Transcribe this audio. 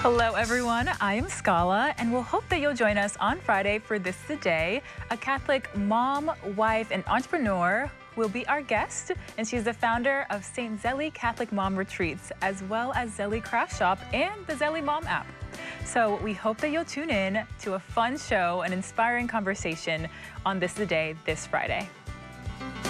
Hello, everyone. I am Scala, and we'll hope that you'll join us on Friday for This is the Day. A Catholic mom, wife, and entrepreneur will be our guest, and she's the founder of St. Zélie Catholic Mom Retreats, as well as Zélie Craft Shop and the Zélie Mom app. So we hope that you'll tune in to a fun show, an inspiring conversation on This is the Day this Friday.